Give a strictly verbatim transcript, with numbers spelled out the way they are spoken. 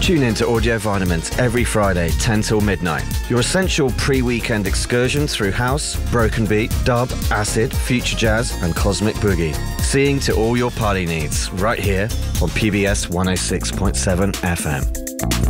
Tune in to Audio Vitamins every Friday, ten till midnight. Your essential pre-weekend excursion through house, broken beat, dub, acid, future jazz and cosmic boogie. Seeing to all your party needs, right here on P B S one oh six point seven F M.